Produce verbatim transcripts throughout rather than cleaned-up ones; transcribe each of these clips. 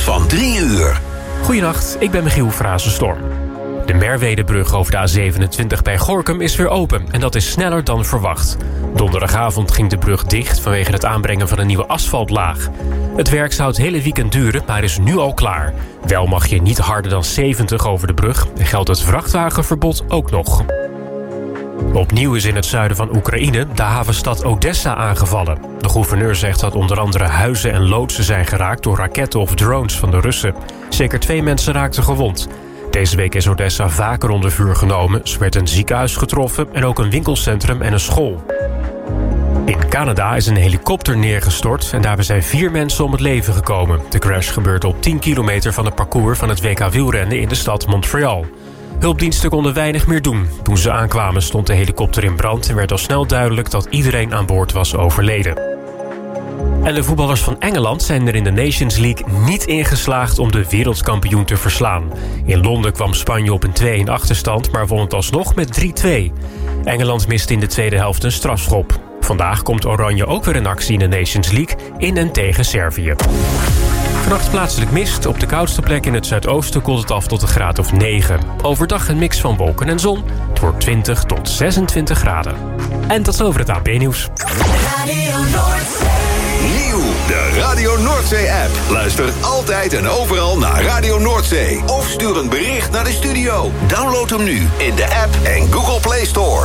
van drie uur. Goedenacht, ik ben Michiel Frazenstorm. De Merwedebrug over de A zevenentwintig bij Gorinchem is weer open en dat is sneller dan verwacht. Donderdagavond ging de brug dicht vanwege het aanbrengen van een nieuwe asfaltlaag. Het werk zou het hele weekend duren, maar is nu al klaar. Wel mag je niet harder dan zeventig over de brug en geldt het vrachtwagenverbod ook nog. Opnieuw is in het zuiden van Oekraïne de havenstad Odessa aangevallen. De gouverneur zegt dat onder andere huizen en loodsen zijn geraakt door raketten of drones van de Russen. Zeker twee mensen raakten gewond. Deze week is Odessa vaker onder vuur genomen. Zo werd een ziekenhuis getroffen en ook een winkelcentrum en een school. In Canada is een helikopter neergestort en daarbij zijn vier mensen om het leven gekomen. De crash gebeurde op tien kilometer van het parcours van het W K wielrennen in de stad Montreal. Hulpdiensten konden weinig meer doen. Toen ze aankwamen stond de helikopter in brand en werd al snel duidelijk dat iedereen aan boord was overleden. En de voetballers van Engeland zijn er in de Nations League niet in geslaagd om de wereldkampioen te verslaan. In Londen kwam Spanje op een twee-een achterstand, maar won het alsnog met drie-twee. Engeland miste in de tweede helft een strafschop. Vandaag komt Oranje ook weer in actie in de Nations League in en tegen Servië. Vannacht plaatselijk mist. Op de koudste plek in het zuidoosten koelt het af tot een graad of negen. Overdag een mix van wolken en zon. Het wordt twintig tot zesentwintig graden. En tot zover het A P nieuws. Radio Noordzee. Nieuw, de Radio Noordzee-app. Luister altijd en overal naar Radio Noordzee. Of stuur een bericht naar de studio. Download hem nu in de app en Google Play Store.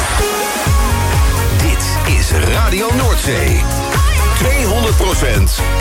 Dit is Radio Noordzee. tweehonderd procent